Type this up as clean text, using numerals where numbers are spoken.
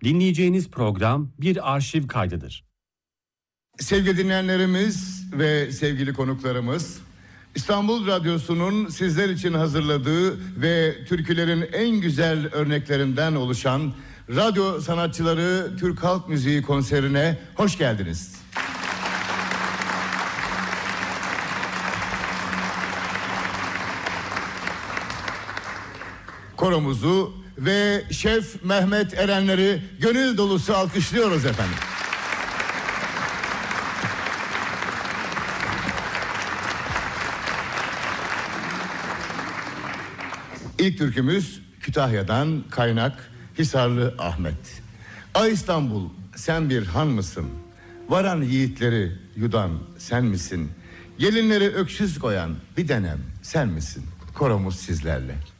Dinleyeceğiniz program bir arşiv kaydıdır. Sevgili dinleyenlerimiz ve sevgili konuklarımız, İstanbul Radyosu'nun sizler için hazırladığı ve türkülerin en güzel örneklerinden oluşan radyo sanatçıları Türk Halk Müziği konserine hoş geldiniz. Koromuzu ve Şef Mehmet Erenler'i gönül dolusu alkışlıyoruz efendim. İlk türkümüz Kütahya'dan Kaynak Hisarlı Ahmet. Ay İstanbul sen bir han mısın? Varan yiğitleri yudan sen misin? Gelinleri öksüz koyan bir denem sen misin? Koromuz sizlerle.